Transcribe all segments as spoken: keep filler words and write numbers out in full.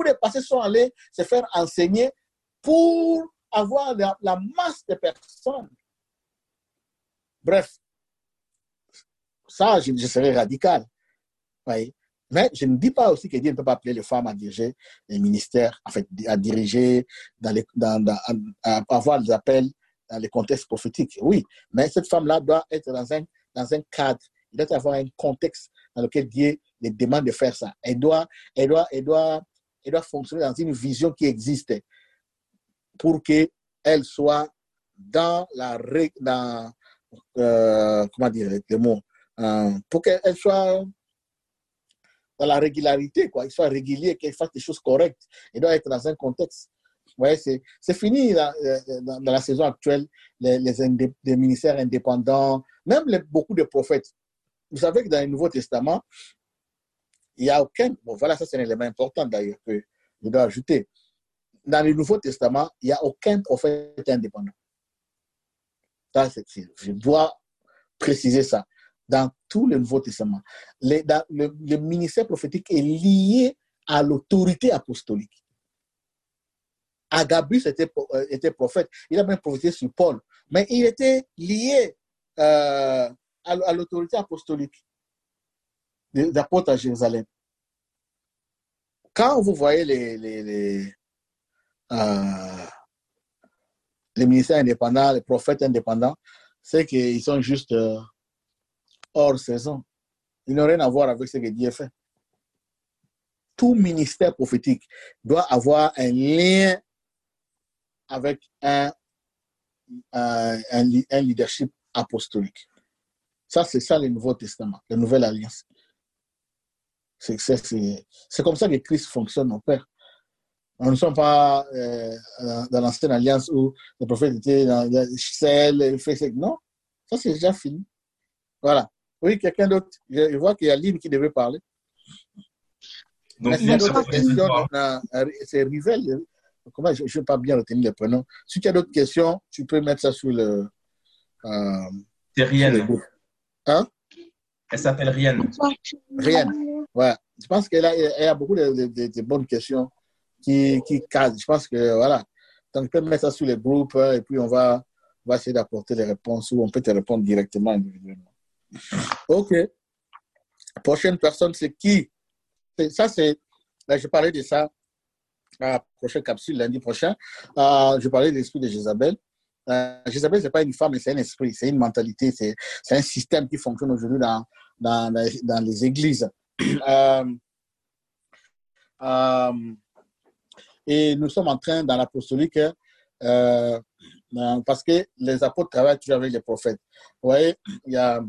de pasteurs sont allés se faire enseigner pour avoir la, la masse de personnes. Bref, ça, je, je serais radical. Oui. Mais je ne dis pas aussi que Dieu ne peut pas appeler les femmes à diriger les ministères, en fait, à diriger, dans les, dans, dans, à, à avoir des appels dans les contextes prophétiques. Oui, mais cette femme-là doit être dans un, dans un cadre, il doit avoir un contexte dans lequel Dieu les demande de faire ça. Elle doit, elle doit, elle doit, elle doit fonctionner dans une vision qui existe pour qu'elle soit dans la, dans, euh, comment dire le mot, euh, pour qu'elle soit dans la régularité, quoi. Il soit régulier, qu'il fasse des choses correctes. Il doit être dans un contexte. Ouais, c'est, c'est fini dans, dans, dans la saison actuelle, les, les, indé, les ministères indépendants, même les, beaucoup de prophètes. Vous savez que dans le Nouveau Testament, il n'y a aucun, bon voilà, ça c'est un élément important d'ailleurs que je dois ajouter. Dans le Nouveau Testament, il n'y a aucun prophète indépendant. Ça, c'est, je dois préciser ça. Dans tout le Nouveau Testament, les, dans, le, le ministère prophétique est lié à l'autorité apostolique. Agabus était, était prophète, il a même prophétisé sur Paul, mais il était lié euh, à, à l'autorité apostolique des apôtres à Jérusalem. Quand vous voyez les, les, les, euh, les ministères indépendants, les prophètes indépendants, c'est qu'ils sont juste euh, hors saison. Ils n'ont rien à voir avec ce que Dieu fait. Tout ministère prophétique doit avoir un lien avec un, un, un, un leadership apostolique. Ça, c'est ça le Nouveau Testament, la Nouvelle Alliance. C'est, c'est, c'est, c'est comme ça que Christ fonctionne, mon Père. Nous ne sommes pas euh, dans l'ancienne alliance où le prophète était dans Celle, non, ça c'est déjà fini. Voilà. Oui, quelqu'un d'autre. Je, je vois qu'il y a Lynn qui devait parler. Donc, s'il y a d'autres questions, c'est Rivel. Comment je ne vais pas bien retenir les prénoms. Si tu as d'autres questions, tu peux mettre ça sur le. Euh, c'est Rienne. Hein? Elle s'appelle Rienne. Rienne. Ouais. Je pense qu'elle a, elle a beaucoup de, de, de, de bonnes questions qui, qui cadrent. Je pense que voilà. Donc, tu peux mettre ça sur les groupes et puis on va, on va essayer d'apporter les réponses ou on peut te répondre directement individuellement. OK. Prochaine personne, c'est qui? Ça, c'est. Là, je parlais de ça à la prochaine capsule, lundi prochain. Euh, je parlais de l'esprit de Jézabel. Euh, Jézabel, ce n'est pas une femme, mais c'est un esprit, c'est une mentalité, c'est, c'est un système qui fonctionne aujourd'hui dans, dans, dans les églises. Euh, euh, et nous sommes en train, dans l'apostolique, euh, parce que les apôtres travaillent toujours avec les prophètes. Vous voyez, il y a.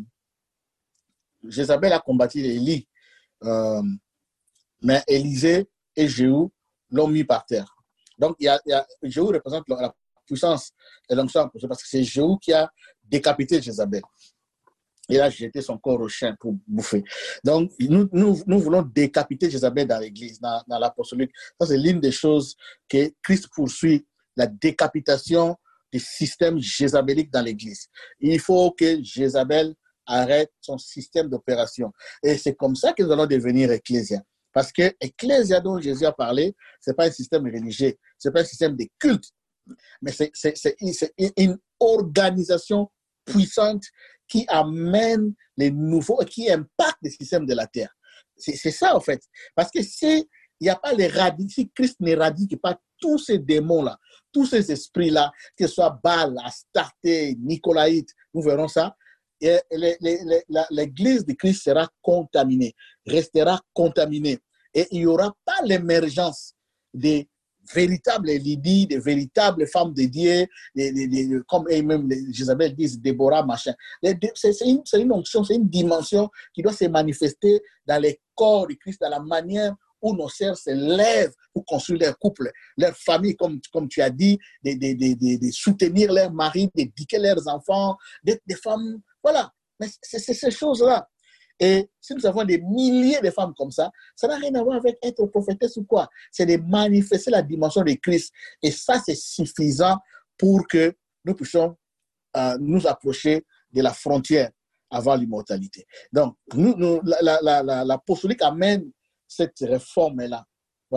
Jézabel a combattu Élie, euh, mais Élisée et Jéhu l'ont mis par terre. Donc, il y a, il y a, Jéhu représente la puissance de l'onction parce que c'est Jéhu qui a décapité Jézabel. Il a jeté son corps au chien pour bouffer. Donc, nous, nous, nous voulons décapiter Jézabel dans l'église, dans, dans l'apostolique. Ça, c'est l'une des choses que Christ poursuit, la décapitation du système jézabélique dans l'église. Il faut que Jézabel arrête son système d'opération. Et c'est comme ça que nous allons devenir ecclésia. Parce que ecclésia dont Jésus a parlé, ce n'est pas un système religieux, ce n'est pas un système de culte, mais c'est, c'est, c'est, c'est une organisation puissante qui amène les nouveaux, qui impacte le système de la terre. C'est, c'est ça, en fait. Parce que si il n'y a pas les radicaux, si Christ n'éradique pas tous ces démons-là, tous ces esprits-là, que ce soit Baal, Astarté, Nicolaïte, nous verrons ça, et les, les, les, l'église de Christ sera contaminée, restera contaminée. Et il n'y aura pas l'émergence des véritables Lydie, des véritables femmes de Dieu, des, des, des, comme eux-mêmes, Jézabel disent, Déborah, machin. C'est, c'est, une, c'est une onction, c'est une dimension qui doit se manifester dans les corps de Christ, dans la manière où nos sœurs se lèvent pour construire leur couple, leur famille, comme, comme tu as dit, de, de, de, de, de soutenir leurs maris, d'éduquer leurs enfants, d'être des femmes. Voilà, mais c'est, c'est ces choses-là. Et si nous avons des milliers de femmes comme ça, ça n'a rien à voir avec être prophétesse ou quoi. C'est de manifester la dimension de Christ. Et ça, c'est suffisant pour que nous puissions euh, nous approcher de la frontière avant l'immortalité. Donc, nous, nous, la, la, la, la, l'apostolique amène cette réforme-là. Vous voyez?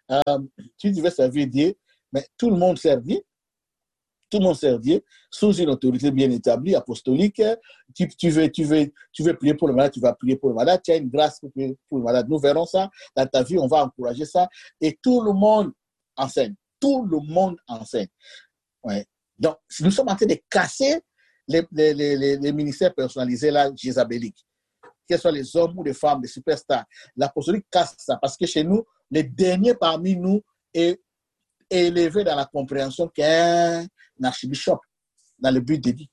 euh, tu devais servir Dieu, mais tout le monde servit. Tout le monde sert Dieu sous une autorité bien établie, apostolique. Tu, tu, veux, tu, veux, tu veux prier pour le malade, tu vas prier pour le malade. Tu as une grâce pour prier pour le malade. Nous verrons ça dans ta vie, on va encourager ça. Et tout le monde enseigne. Tout le monde enseigne. Ouais. Donc, nous sommes en train de casser les, les, les, les ministères personnalisés là, jézabéliques. Que ce soit les hommes ou les femmes, les superstars. L'apostolique casse ça parce que chez nous, les derniers parmi nous est élevé dans la compréhension qu'un archibishop dans le but de Dieu.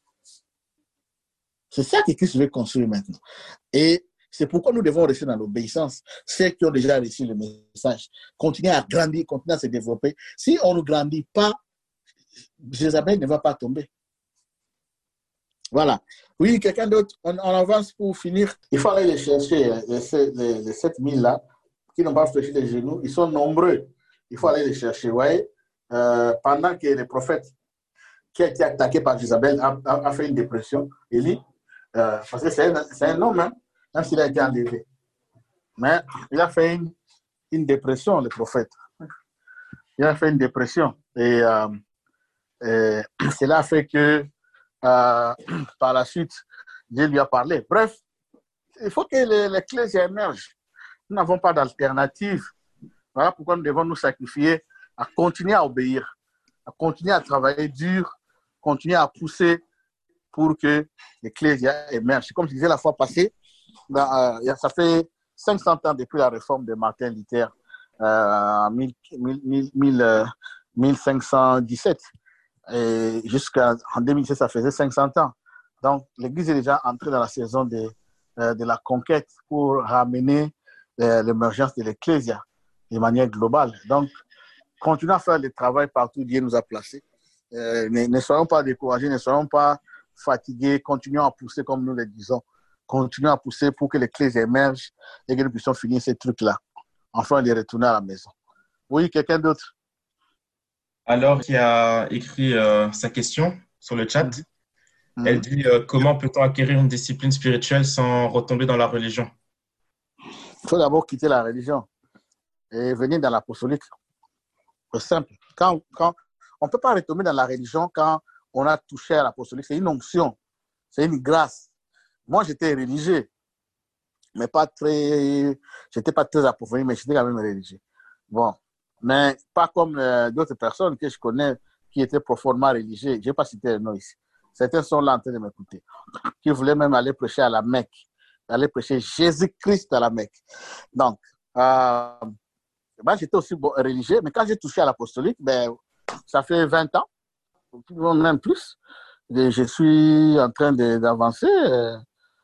C'est ça que Christ veut construire maintenant. Et c'est pourquoi nous devons rester dans l'obéissance. Ceux qui ont déjà reçu le message, continuer à grandir, continuer à se développer. Si on ne grandit pas, Jézabel ne va pas tomber. Voilà. Oui, quelqu'un d'autre, on, on avance pour finir. Il faut aller les chercher, les, les, les sept mille là, qui n'ont pas fléchi les genoux. Ils sont nombreux. Il faut aller les chercher. Vous voyez, euh, pendant que le prophète qui a été attaqué par Jézabel a, a, a fait une dépression, Élie, euh, parce que c'est un, un homme, hein, même s'il a été enlevé. Mais il a fait une, une dépression, le prophète. Il a fait une dépression. Et, euh, et cela a fait que, euh, par la suite, Dieu lui a parlé. Bref, il faut que l'Ecclésie émerge. Nous n'avons pas d'alternative. Voilà pourquoi nous devons nous sacrifier à continuer à obéir, à continuer à travailler dur, continuer à pousser pour que l'Ecclésia émerge. Comme je disais la fois passée, dans, euh, ça fait cinq cents ans depuis la réforme de Martin Luther en euh, mille cinq cent dix-sept. Et jusqu'en deux mille sept, ça faisait cinq cents ans. Donc, l'Église est déjà entrée dans la saison de, euh, de la conquête pour ramener euh, l'émergence de l'Ecclésia de manière globale. Donc, continuons à faire le travail partout où Dieu nous a placés. Euh, ne, ne soyons pas découragés, ne soyons pas fatigués, continuons à pousser comme nous le disons. Continuons à pousser pour que l'Église émerge et que nous puissions finir ces trucs-là, enfin de retourner à la maison. Oui, quelqu'un d'autre? Alors, qui a écrit euh, sa question sur le chat, mm-hmm. Elle dit euh, comment peut-on acquérir une discipline spirituelle sans retomber dans la religion? Il faut d'abord quitter la religion et venir dans l'apostolique. C'est simple. Quand, quand, on ne peut pas retomber dans la religion quand on a touché à l'apostolique. C'est une onction, c'est une grâce. Moi, j'étais religieux, mais pas très. J'étais pas très approfondi, mais j'étais quand même religieux. Bon, mais pas comme euh, d'autres personnes que je connais qui étaient profondément religieux. Je ne vais pas citer les noms ici. Certains sont là en train de m'écouter, qui voulaient même aller prêcher à la Mecque, aller prêcher Jésus-Christ à la Mecque. Donc, euh, ben, j'étais aussi bon, religieux, mais quand j'ai touché à l'apostolique, ben, ça fait vingt ans, même plus. Et je suis en train d'avancer. Euh,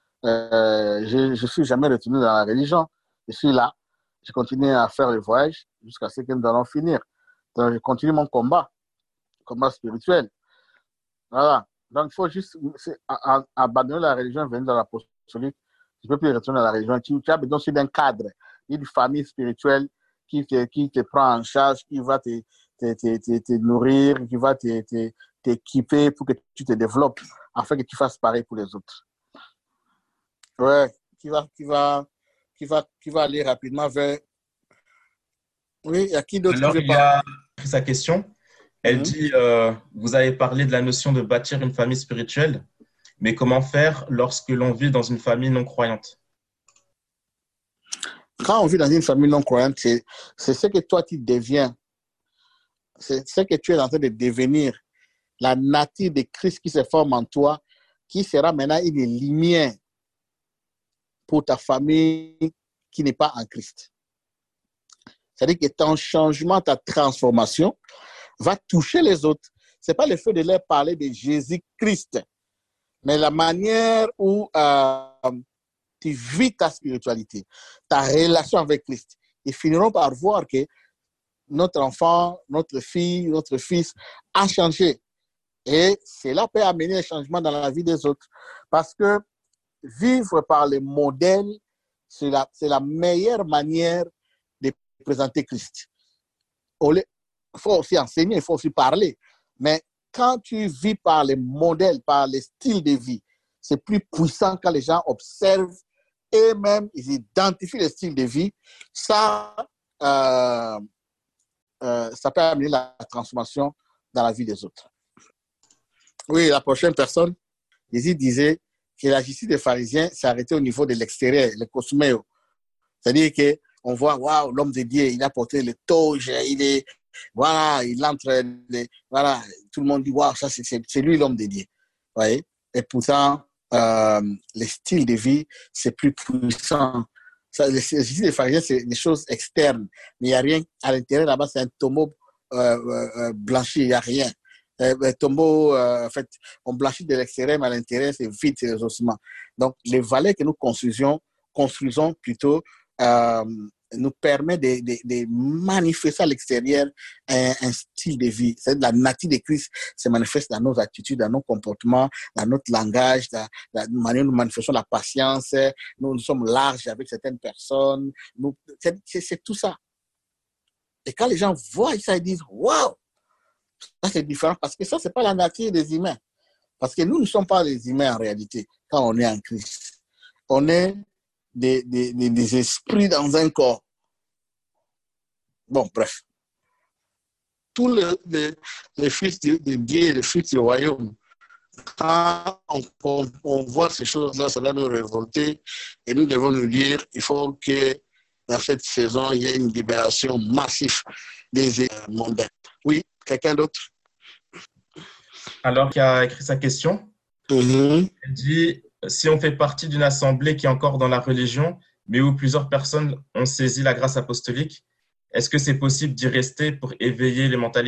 euh, je ne suis jamais retourné dans la religion. Je suis là. Je continue à faire le voyage jusqu'à ce que nous allons finir. Donc, je continue mon combat, combat spirituel. Voilà. Donc, il faut juste abandonner la religion et venir dans l'apostolique. Tu ne peux plus retourner dans la religion. Tu, tu as besoin aussi d'un cadre, d'une famille spirituelle qui te, qui te prend en charge, qui va te, te, te, te, te nourrir, qui va te, te, t'équiper pour que tu te développes, afin que tu fasses pareil pour les autres. Ouais, qui va, qui va, qui va, qui va aller rapidement vers. Oui, il y a qui d'autre Alors, qui veut il parler? a sa question. Elle mm-hmm. dit euh, vous avez parlé de la notion de bâtir une famille spirituelle, mais comment faire lorsque l'on vit dans une famille non croyante? Quand on vit dans une famille non croyante, c'est, c'est ce que toi tu deviens. C'est ce que tu es en train de devenir. La nature de Christ qui se forme en toi, qui sera maintenant une lumière pour ta famille qui n'est pas en Christ. C'est-à-dire que ton changement, ta transformation va toucher les autres. Ce n'est pas le fait de leur parler de Jésus-Christ, mais la manière où euh, tu vis ta spiritualité, ta relation avec Christ. Ils finiront par voir que notre enfant, notre fille, notre fils a changé. Et cela peut amener un changement dans la vie des autres. Parce que vivre par les modèles, c'est la, c'est la meilleure manière de présenter Christ. Il faut aussi enseigner, il faut aussi parler. Mais quand tu vis par les modèles, par les styles de vie, c'est plus puissant quand les gens observent et même ils identifient les styles de vie. Ça, euh, euh, ça peut amener la transformation dans la vie des autres. Oui, la prochaine personne, Jésus disait que la justice des pharisiens s'est arrêtée au niveau de l'extérieur, le cosméo. C'est-à-dire qu'on voit, waouh, l'homme de Dieu, il a porté le toge, il est, voilà, il entre, les, voilà, tout le monde dit, waouh, ça, c'est, c'est lui l'homme de Dieu. Vous voyez? Et pourtant, euh, le style de vie, c'est plus puissant. Ça, la justice des pharisiens, c'est des choses externes. Mais il n'y a rien à l'intérieur, là-bas, c'est un tombeau euh, euh, blanchi, il n'y a rien. Un tombeau, euh, en fait, on blanchit de l'extérieur, mais à l'intérieur, c'est vide, c'est les ossements. Donc, les valeurs que nous construisons, construisons plutôt, euh, nous permet de, de, de manifester à l'extérieur un, un style de vie. C'est la nature de Christ se manifeste dans nos attitudes, dans nos comportements, dans notre langage, dans la manière dont nous manifestons la patience. Nous, nous sommes larges avec certaines personnes. Nous, c'est, c'est, c'est tout ça. Et quand les gens voient ça, ils disent « Waouh !» Ça, c'est différent parce que ça, ce n'est pas la nature des humains. Parce que nous ne sommes pas les humains en réalité quand on est en Christ. On est des, des, des, des esprits dans un corps. Bon, bref. Tous les, les, les fils de, de Dieu, les fils du royaume, quand on, on, on voit ces choses-là, ça va nous révolter et nous devons nous dire il faut que dans cette saison, il y ait une libération massive des mondains. Oui. Quelqu'un d'autre? Alors, qui a écrit sa question, mm-hmm. Elle dit « Si on fait partie d'une assemblée qui est encore dans la religion, mais où plusieurs personnes ont saisi la grâce apostolique, est-ce que c'est possible d'y rester pour éveiller les mentalités ?»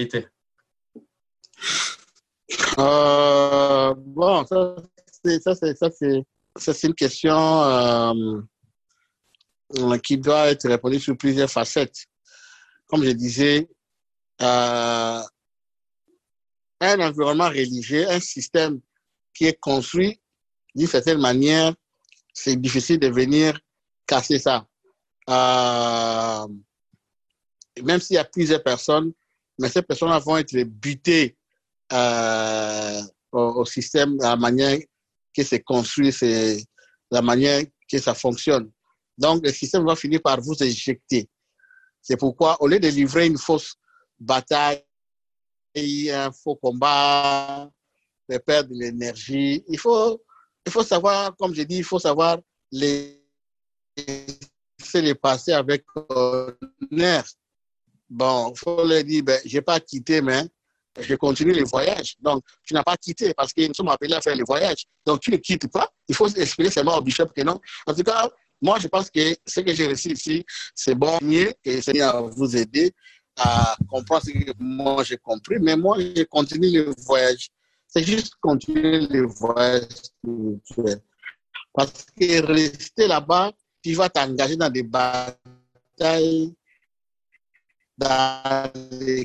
euh, Bon, ça c'est, ça, c'est, ça, c'est, ça, c'est une question euh, qui doit être répondue sur plusieurs facettes. Comme je disais, Euh, un environnement religieux, un système qui est construit d'une certaine manière, c'est difficile de venir casser ça. Euh, même s'il y a plusieurs personnes, mais ces personnes vont être butées euh, au, au système, à la manière que c'est construit, c'est la manière que ça fonctionne. Donc, le système va finir par vous éjecter. C'est pourquoi, au lieu de livrer une fausse bataille, un faux combat, de perdre de l'énergie. Il faut, il faut savoir, comme je dis, il faut savoir les, les passer avec honneur. Bon, il faut leur dire, ben, je n'ai pas quitté, mais je continue le voyage. Donc, tu n'as pas quitté parce que nous sommes appelés à faire le voyage. Donc, tu ne quittes pas. Il faut expliquer seulement au bishop que non. En tout cas, moi, je pense que ce que j'ai réussi ici, c'est bon, mieux, et c'est à vous aider à comprendre ce que moi j'ai compris, mais moi je continue le voyage. C'est juste continuer le voyage spirituel. Parce que rester là-bas, tu vas t'engager dans des batailles, dans des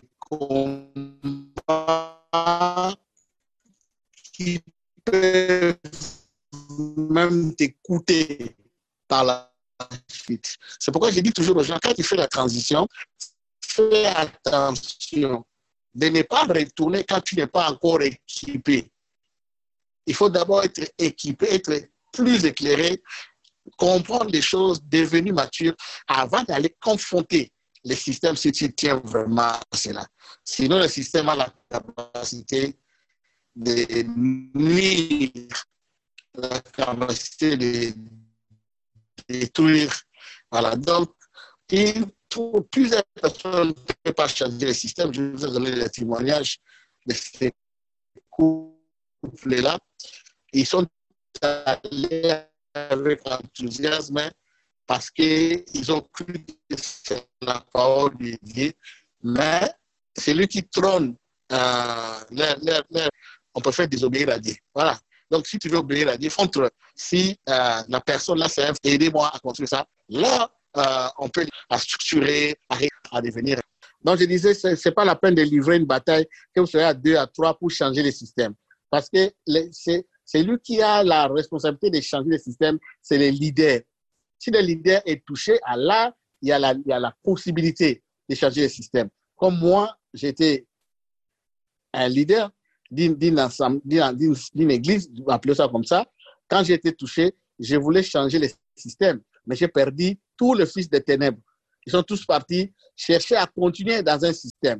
combats qui peuvent même t'écouter par la suite. C'est pourquoi je dis toujours aux gens, quand tu fais la transition, fais attention de ne pas retourner quand tu n'es pas encore équipé. Il faut d'abord être équipé, être plus éclairé, comprendre les choses, devenir mature avant d'aller confronter le système si tu tiens vraiment à cela. Sinon, le système a la capacité de nuire, la capacité de détruire. Voilà. Donc, il Pour plusieurs personnes ne peuvent pas changer le système. Je vous ai donné les témoignages de ces couples-là. Ils sont allés avec enthousiasme parce qu'ils ont cru que c'est la parole de Dieu. Mais celui qui trône, euh, leur, leur, leur, on peut faire désobéir à Dieu. Voilà. Donc, si tu veux obéir à Dieu, fontre. Si euh, la personne là s'est aidez-moi à construire ça, là, Euh, on peut à structurer, à, à devenir. Donc, je disais, ce n'est pas la peine de livrer une bataille, que vous soyez à deux, à trois pour changer le système. Parce que les, c'est, c'est lui qui a la responsabilité de changer le système, c'est le leader. Si le leader est touché, à là, il y a la, il y a la possibilité de changer le système. Comme moi, j'étais un leader d'une, d'une, ensemble, d'une, d'une église, appelez ça comme ça. Quand j'ai été touché, je voulais changer le système, mais j'ai perdu tous les fils des ténèbres. Ils sont tous partis chercher à continuer dans un système.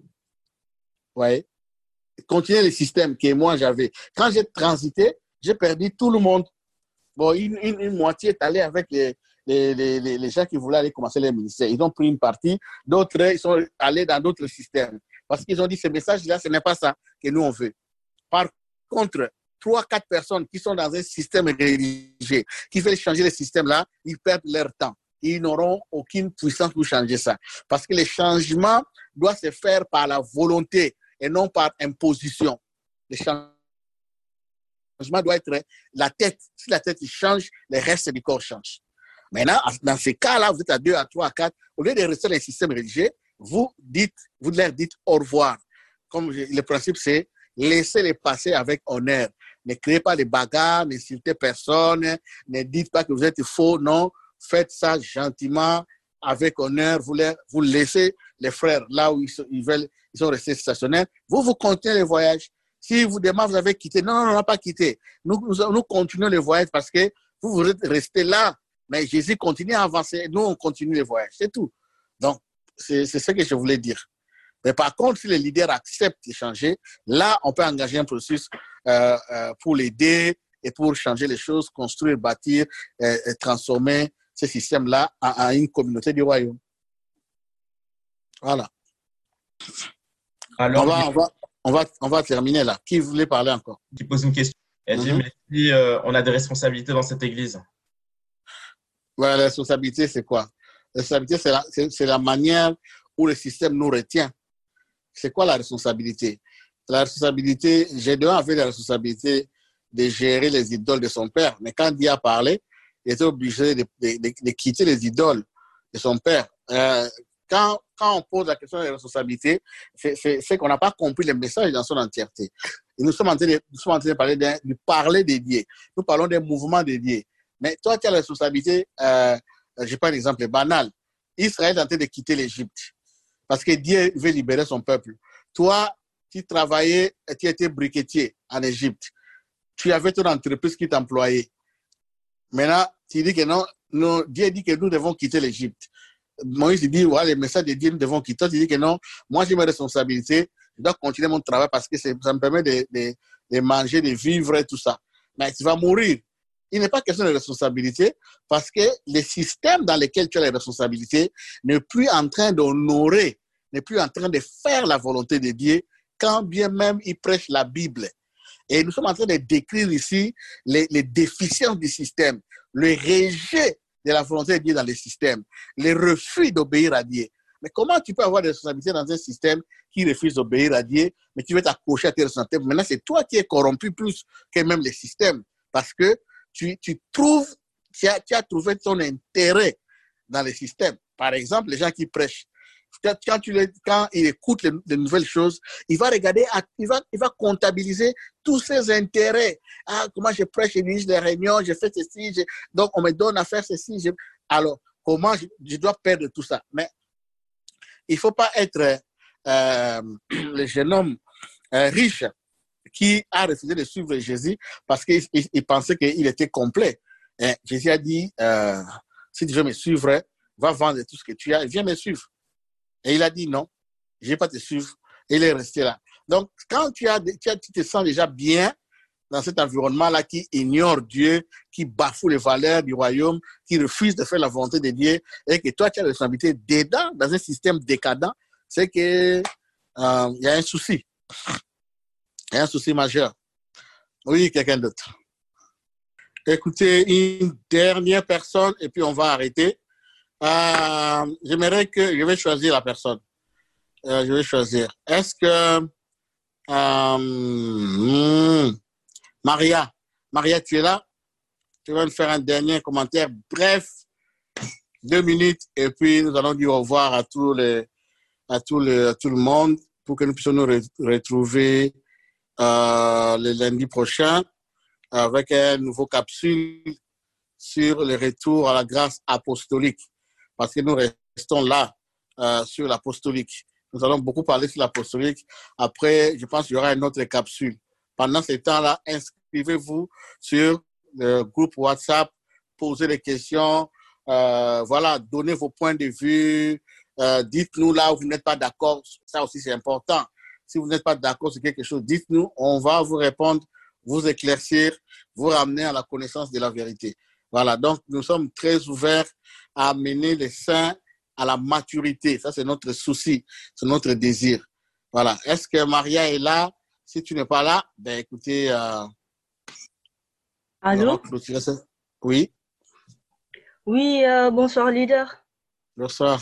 Ouais. Continuer le système que moi j'avais. Quand j'ai transité, j'ai perdu tout le monde. Bon, une, une, une moitié est allée avec les, les, les, les gens qui voulaient aller commencer les ministères. Ils ont pris une partie. D'autres, ils sont allés dans d'autres systèmes. Parce qu'ils ont dit, ce message-là, ce n'est pas ça que nous, on veut. Par contre, trois, quatre personnes qui sont dans un système religieux, qui veulent changer le système-là, ils perdent leur temps. Ils n'auront aucune puissance pour changer ça. Parce que le changement doit se faire par la volonté et non par imposition. Le changement doit être la tête. Si la tête change, le reste du corps change. Maintenant, dans ces cas-là, vous êtes à deux, à trois, à quatre. Au lieu de rester dans le système religieux, vous dites, vous leur dites au revoir. Comme je, le principe, c'est laissez-les passer avec honneur. Ne créez pas de bagarres, n'insultez personne, ne dites pas que vous êtes faux, non. Faites ça gentiment, avec honneur. Vous, les, vous laissez les frères là où ils, sont, ils veulent, ils sont restés stationnaires. Vous, vous continuez le voyage. Si vous demandez, vous avez quitté. Non, non, non, on n'a pas quitté. Nous, nous, nous continuons le voyage parce que vous, vous êtes restés là. Mais Jésus continue à avancer. Nous, on continue le voyage. C'est tout. Donc, c'est ce que je voulais dire. Mais par contre, si les leaders acceptent de changer, là, on peut engager un processus euh, euh, pour l'aider et pour changer les choses, construire, bâtir, euh, et transformer ce système-là en, en une communauté du royaume. Voilà. Alors, on va, on va, on va, on va terminer là. Qui voulait parler encore? Qui pose une question. Elle dit, mm-hmm. mais si euh, on a des responsabilités dans cette église? Ouais, la responsabilité, c'est quoi? La responsabilité, c'est la, c'est, c'est la manière où le système nous retient. C'est quoi la responsabilité? La responsabilité, Gédéon avait la responsabilité de gérer les idoles de son père. Mais quand Dieu a parlé, il était obligé de, de, de, de quitter les idoles de son père. Euh, quand, quand on pose la question de la responsabilité, c'est, c'est, c'est qu'on n'a pas compris le message dans son entièreté. Et nous sommes en train de, nous sommes en train de parler d'un, du parler des dieux. Nous parlons des mouvements des dieux. Mais toi, tu as la responsabilité, euh, je prends un exemple banal. Israël est en train de quitter l'Égypte parce que Dieu veut libérer son peuple. Toi, tu travaillais, tu étais briquetier en Égypte. Tu avais ton entreprise qui t'employait. Maintenant, tu dis que non, non, Dieu dit que nous devons quitter l'Égypte. Moïse dit, ouais, les messages de Dieu, nous devons quitter. Tu dis que non, moi j'ai mes responsabilités, je dois continuer mon travail parce que ça me permet de, de, de manger, de vivre et tout ça. Mais tu vas mourir. Il n'est pas question de responsabilité parce que le système dans lequel tu as les responsabilités n'est plus en train d'honorer, n'est plus en train de faire la volonté de Dieu, quand bien même il prêche la Bible. Et nous sommes en train de décrire ici les, les déficiences du système, le rejet de la volonté de Dieu dans le système, le refus d'obéir à Dieu. Mais comment tu peux avoir des responsabilités dans un système qui refuse d'obéir à Dieu, mais tu veux t'accrocher à tes responsabilités? Maintenant, c'est toi qui es corrompu plus que même le système parce que Tu, tu trouves, tu as, tu as trouvé ton intérêt dans le système. Par exemple, les gens qui prêchent, quand, tu les, quand ils écoutent les, les nouvelles choses, il va regarder, il va, il va comptabiliser tous ses intérêts. Ah, comment je prêche, je dirige des réunions, je fais ceci, je, donc on me donne à faire ceci. Je, alors, comment je, je dois perdre tout ça? Mais il ne faut pas être euh, le jeune homme euh, riche qui a refusé de suivre Jésus parce qu'il il, il pensait qu'il était complet. Et Jésus a dit, euh, si tu veux me suivre, va vendre tout ce que tu as et viens me suivre. Et il a dit non, je ne vais pas te suivre. Et il est resté là. Donc, quand tu, as, tu, as, tu te sens déjà bien dans cet environnement-là qui ignore Dieu, qui bafoue les valeurs du royaume, qui refuse de faire la volonté de Dieu, et que toi, tu as la responsabilité dedans, dans un système décadent, c'est qu'il euh, y a un souci. Il y a un souci majeur. Oui, quelqu'un d'autre. Écoutez, une dernière personne et puis on va arrêter. Euh, j'aimerais que... Je vais choisir la personne. Euh, je vais choisir. Est-ce que... Euh, hmm, Maria. Maria, tu es là? Tu vas me faire un dernier commentaire bref. Deux minutes et puis nous allons dire au revoir à, tous les, à, tout, le, à tout le monde pour que nous puissions nous re- retrouver Euh, le lundi prochain avec un nouveau capsule sur le retour à la grâce apostolique parce que nous restons là euh, sur l'apostolique. Nous allons beaucoup parler sur l'apostolique. Après, je pense qu'il y aura une autre capsule. Pendant ce temps-là, inscrivez-vous sur le groupe WhatsApp, posez des questions, euh, voilà, donnez vos points de vue, euh, dites-nous là où vous n'êtes pas d'accord, ça aussi c'est important. Si vous n'êtes pas d'accord sur quelque chose, dites-nous, on va vous répondre, vous éclaircir, vous ramener à la connaissance de la vérité. Voilà, donc nous sommes très ouverts à amener les saints à la maturité. Ça, c'est notre souci, c'est notre désir. Voilà. Est-ce que Maria est là? Si tu n'es pas là, ben écoutez, euh, Allô? Oui. Oui, euh, bonsoir, leader. Bonsoir.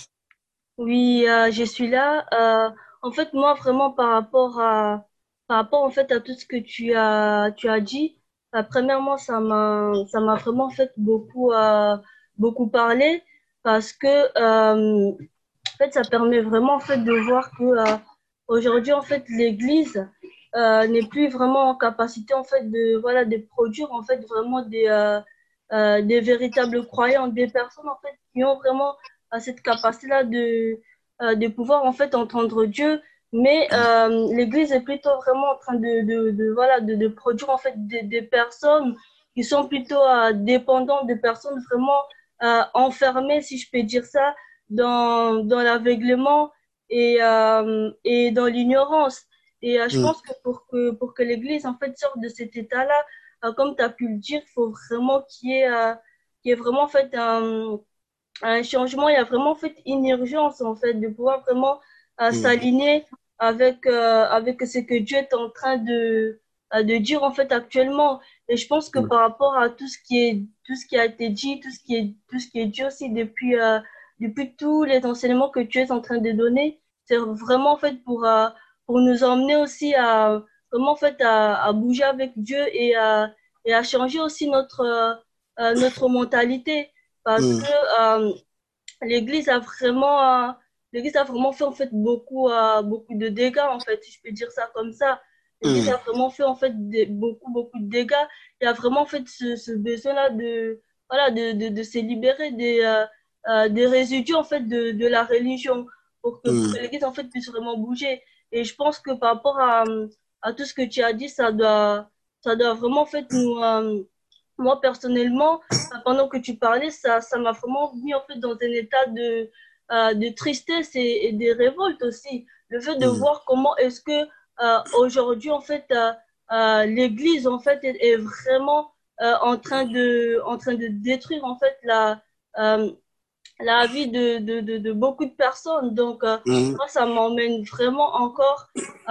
Oui, euh, je suis là. Euh, en fait, moi, vraiment, par rapport à, par rapport, en fait, à tout ce que tu as, tu as dit, euh, premièrement, ça m'a, ça m'a vraiment fait beaucoup, euh, beaucoup parler parce que, euh, en fait, ça permet vraiment, en fait, de voir que, euh, aujourd'hui, en fait, l'Église, euh, n'est plus vraiment en capacité, en fait, de, voilà, de produire, en fait, vraiment des, euh, euh, des véritables croyants, des personnes, en fait, qui ont vraiment euh, cette capacité-là de, euh, de pouvoir, en fait, entendre Dieu. Mais euh, l'Église est plutôt vraiment en train de, de, de voilà, de, de produire, en fait, des, des personnes qui sont plutôt euh, dépendantes, des personnes vraiment euh, enfermées, si je peux dire ça, dans, dans l'aveuglement et, euh, et dans l'ignorance. Et euh, je Mm. pense que pour que, pour que l'Église, en fait, sorte de cet état-là, euh, comme tu as pu le dire, il faut vraiment qu'il y ait, euh, qu'il y ait vraiment, en fait, un, un changement. Il y a vraiment, en fait, une urgence, en fait, de pouvoir vraiment euh, Mm. s'aligner avec, euh, avec ce que Dieu est en train de, euh, de dire, en fait, actuellement. Et je pense que Mm. par rapport à tout ce qui est, tout ce qui a été dit, tout ce qui est, tout ce qui est dit aussi depuis, euh, depuis tous les enseignements que Dieu est en train de donner, c'est vraiment, en fait, pour, euh, pour nous emmener aussi à, comment, en fait, à, à bouger avec Dieu et à, et à changer aussi notre, euh, euh, notre mentalité. Parce Mm. que euh, l'Église a vraiment, euh, l'Église a vraiment fait en fait beaucoup, euh, beaucoup de dégâts, en fait, si je peux dire ça comme ça. L'Église Mm. a vraiment fait en fait des- beaucoup, beaucoup de dégâts. Il y a vraiment fait ce, ce besoin-là de, voilà, de, de, de se libérer des, euh, euh, des résidus en fait de, de la religion pour que, pour Mm. que l'Église en fait puisse vraiment bouger. Et je pense que par rapport à, à tout ce que tu as dit, ça doit, ça doit vraiment en fait nous, euh, moi personnellement, euh, pendant que tu parlais, ça, ça m'a vraiment mis en fait dans un état de, euh, de tristesse et, et de révolte aussi. Le fait de Mm. voir comment est-ce que euh, aujourd'hui en fait euh, euh, l'Église en fait est, est vraiment euh, en train de, en train de détruire en fait la, euh, la vie de, de, de, de beaucoup de personnes. Donc euh, Mm. moi, ça m'emmène vraiment encore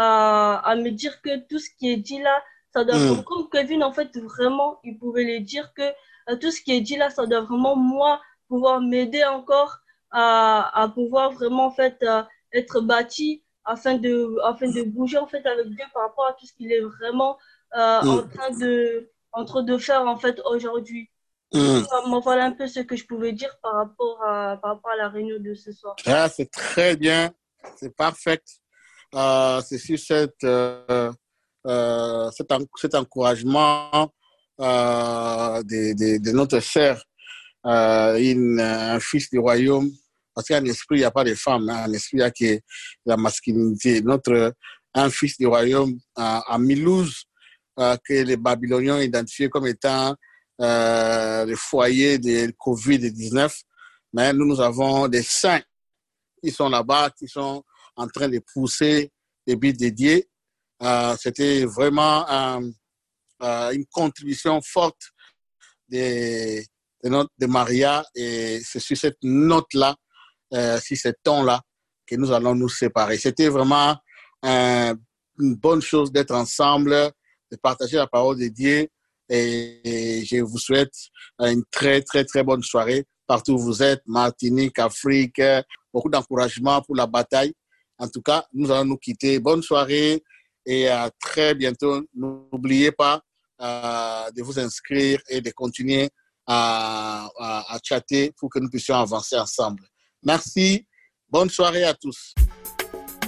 à, à me dire que tout ce qui est dit là, ça doit Mm. vraiment, comme Kevin, en fait, vraiment, il pouvait les dire que euh, tout ce qui est dit là, ça doit vraiment, moi, pouvoir m'aider encore à, à pouvoir vraiment, en fait, euh, être bâti afin de, afin de bouger, en fait, avec Dieu par rapport à tout ce qu'il est vraiment euh, en Mm. train de, en train de faire, en fait, aujourd'hui. Mm. Moi, voilà un peu ce que je pouvais dire par rapport à, par rapport à la réunion de ce soir. Ah, c'est très bien, c'est parfait. Euh, c'est sur cette, euh, euh, cet, en- cet encouragement euh, de, de, de notre sœur, euh, une, un fils du royaume. Parce qu'en esprit, il n'y a pas de femme, hein. En esprit, il y a que la masculinité. Notre, un fils du royaume à, à Milouz, euh, que les Babyloniens ont identifié comme étant euh, le foyer de covid dix-neuf. Mais nous, nous avons des saints qui sont là-bas, qui sont en train de pousser des billes dédiées. Euh, c'était vraiment euh, euh, une contribution forte de, de, notre, de Maria et c'est sur cette note-là, euh, sur ce ton-là, que nous allons nous séparer. C'était vraiment euh, une bonne chose d'être ensemble, de partager la parole de Dieu et, et je vous souhaite une très, très, très bonne soirée partout où vous êtes, Martinique, Afrique, beaucoup d'encouragement pour la bataille. En tout cas, nous allons nous quitter. Bonne soirée et à très bientôt. N'oubliez pas euh, de vous inscrire et de continuer à, à, à chatter pour que nous puissions avancer ensemble. Merci. Bonne soirée à tous.